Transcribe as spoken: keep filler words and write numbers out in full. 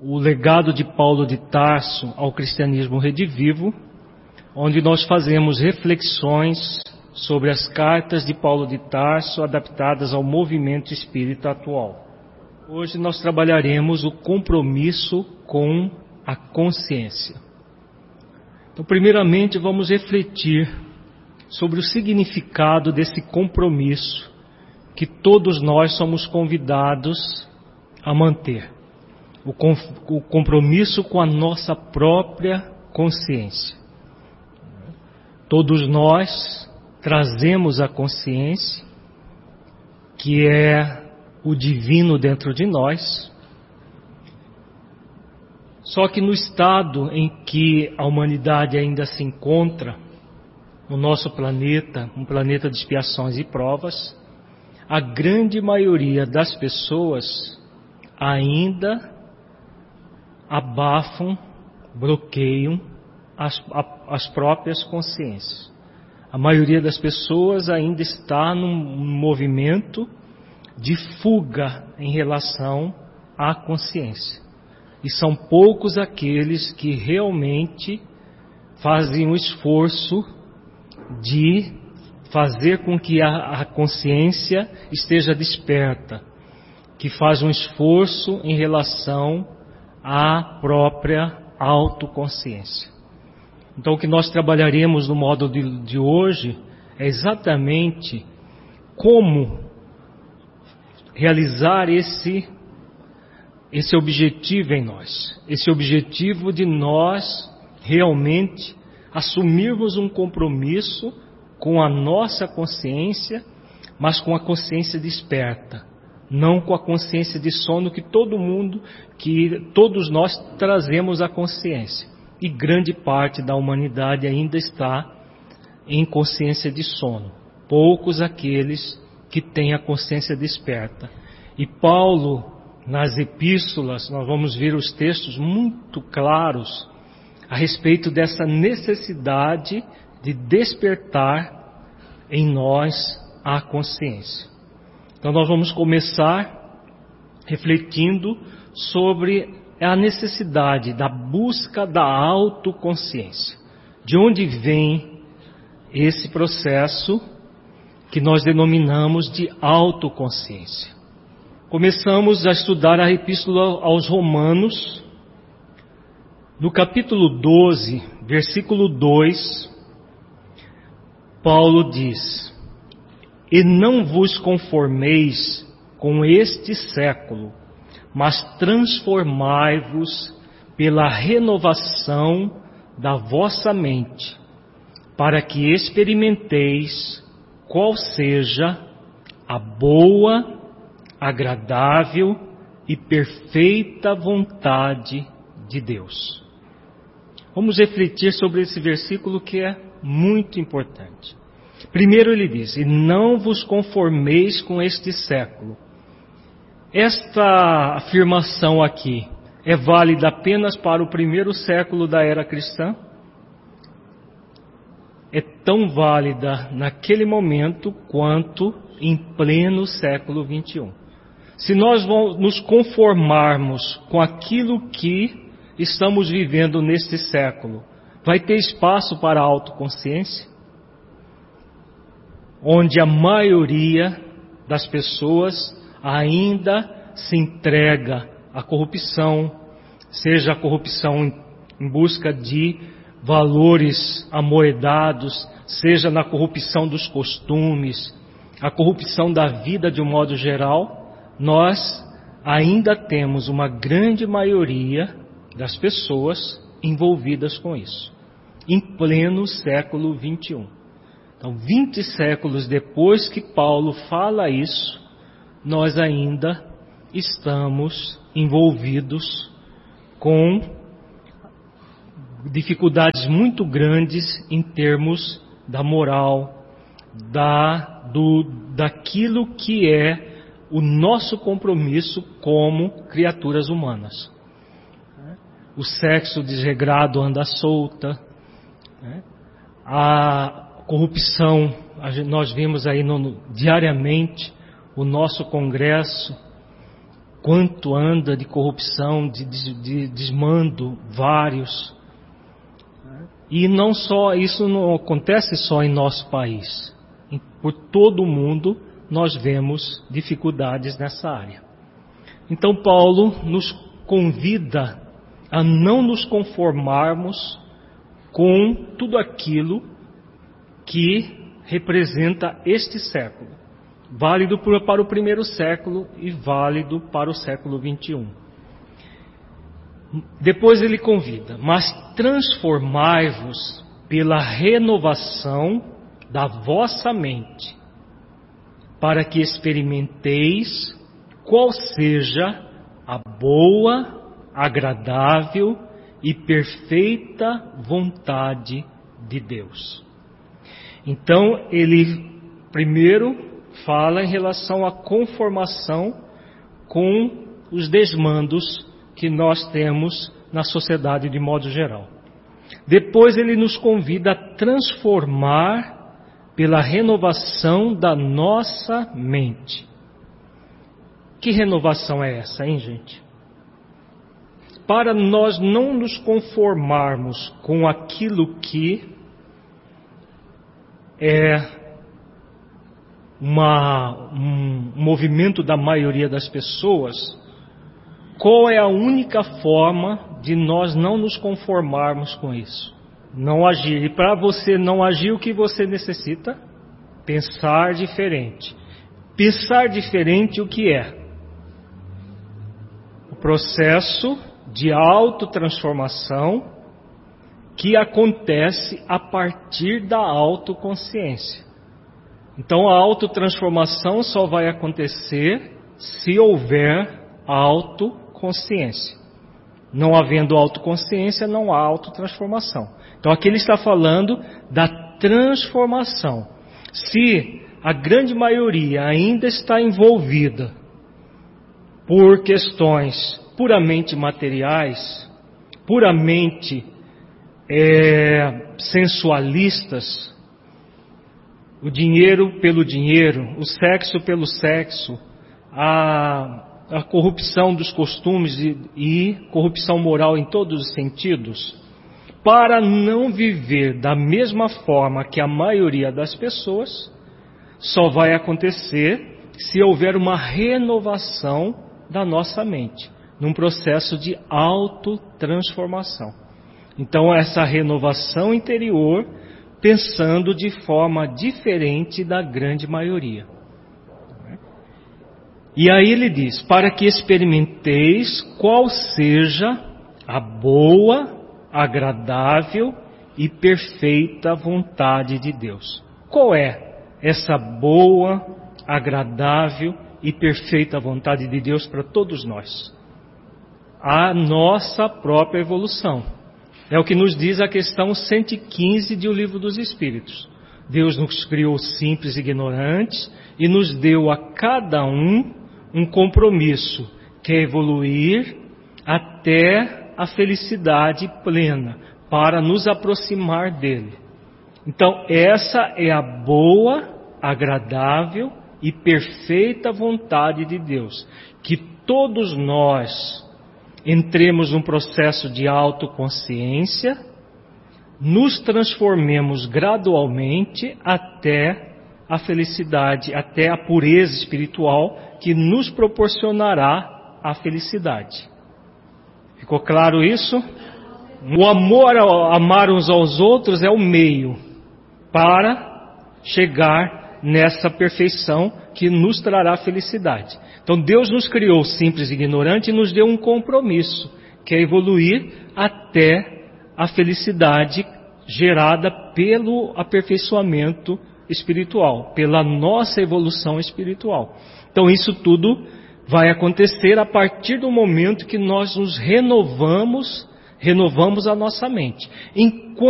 o legado de Paulo de Tarso ao cristianismo redivivo, onde nós fazemos reflexões sobre as cartas de Paulo de Tarso adaptadas ao movimento espírita atual. Hoje nós trabalharemos o compromisso com a consciência. Então, primeiramente, vamos refletir sobre o significado desse compromisso que todos nós somos convidados a manter. O, com, o compromisso com a nossa própria consciência. Todos nós trazemos a consciência, que é o divino dentro de nós. Só que no estado em que a humanidade ainda se encontra, no nosso planeta, um planeta de expiações e provas, a grande maioria das pessoas ainda abafam, bloqueiam as, as próprias consciências. A maioria das pessoas ainda está num movimento de fuga em relação à consciência. E são poucos aqueles que realmente fazem o esforço de fazer com que a, a consciência esteja desperta, que faz um esforço em relação à própria autoconsciência. Então, o que nós trabalharemos no módulo de, de hoje é exatamente como realizar esse, esse objetivo em nós, esse objetivo de nós realmente assumirmos um compromisso com a nossa consciência, mas com a consciência desperta, não com a consciência de sono que todo mundo, que todos nós trazemos à consciência. E grande parte da humanidade ainda está em consciência de sono. Poucos aqueles que têm a consciência desperta. E Paulo, nas epístolas, nós vamos ver os textos muito claros a respeito dessa necessidade de despertar em nós a consciência. Então nós vamos começar refletindo sobre a necessidade da busca da autoconsciência. De onde vem esse processo que nós denominamos de autoconsciência? Começamos a estudar a Epístola aos Romanos, no capítulo doze, versículo dois, Paulo diz: E não vos conformeis com este século, mas transformai-vos pela renovação da vossa mente, para que experimenteis qual seja a boa, agradável e perfeita vontade de Deus. Vamos refletir sobre esse versículo que é muito importante. Primeiro ele diz: E não vos conformeis com este século. Esta afirmação aqui é válida apenas para o primeiro século da era cristã? É tão válida naquele momento quanto em pleno século vinte e um. Se nós vamos nos conformarmos com aquilo que estamos vivendo neste século, vai ter espaço para a autoconsciência? Onde a maioria das pessoas ainda se entrega à corrupção, seja a corrupção em busca de valores amoedados, seja na corrupção dos costumes, a corrupção da vida de um modo geral, nós ainda temos uma grande maioria das pessoas envolvidas com isso, em pleno século vinte e um. Então, vinte séculos depois que Paulo fala isso, nós ainda estamos envolvidos com dificuldades muito grandes em termos da moral, da, do, daquilo que é o nosso compromisso como criaturas humanas. O sexo desregrado anda solta, a corrupção, nós vimos aí no, no, diariamente o nosso Congresso quanto anda de corrupção, de, de, de desmando vários. E não só, isso não acontece só em nosso país. Por todo o mundo nós vemos dificuldades nessa área. Então Paulo nos convida a não nos conformarmos com tudo aquilo que representa este século, válido para o primeiro século e válido para o século vinte e um. Depois ele convida, mas transformai-vos pela renovação da vossa mente, para que experimenteis qual seja a boa, agradável e perfeita vontade de Deus. Então, ele primeiro fala em relação à conformação com os desmandos que nós temos na sociedade de modo geral. Depois ele nos convida a transformar pela renovação da nossa mente. Que renovação é essa, hein, gente? Para nós não nos conformarmos com aquilo que é uma, um movimento da maioria das pessoas, qual é a única forma de nós não nos conformarmos com isso? Não agir. E para você não agir, o que você necessita? Pensar diferente. Pensar diferente o que é? O processo de autotransformação que acontece a partir da autoconsciência. Então a autotransformação só vai acontecer se houver autoconsciência. Não havendo autoconsciência, não há autotransformação. Então aqui ele está falando da transformação. Se a grande maioria ainda está envolvida por questões puramente materiais, puramente é, sensualistas, o dinheiro pelo dinheiro, o sexo pelo sexo, a, a corrupção dos costumes e, e corrupção moral em todos os sentidos, para não viver da mesma forma que a maioria das pessoas, só vai acontecer se houver uma renovação da nossa mente, num processo de autotransformação. Então, essa renovação interior, pensando de forma diferente da grande maioria. E aí ele diz, para que experimenteis qual seja a boa, agradável e perfeita vontade de Deus. Qual é essa boa, agradável e perfeita vontade de Deus para todos nós? A nossa própria evolução. É o que nos diz a questão cento e quinze de O Livro dos Espíritos. Deus nos criou simples e ignorantes e nos deu a cada um um compromisso, que é evoluir até a felicidade plena, para nos aproximar dele. Então, essa é a boa, agradável e perfeita vontade de Deus, que todos nós entremos num processo de autoconsciência, nos transformemos gradualmente até a felicidade, até a pureza espiritual que nos proporcionará a felicidade. Ficou claro isso? O amor, amar uns aos outros é o meio para chegar nessa perfeição que nos trará felicidade. Então Deus nos criou simples e ignorante e nos deu um compromisso, que é evoluir até a felicidade gerada pelo aperfeiçoamento espiritual, pela nossa evolução espiritual. Então isso tudo vai acontecer a partir do momento que nós nos renovamos, renovamos a nossa mente. Enquanto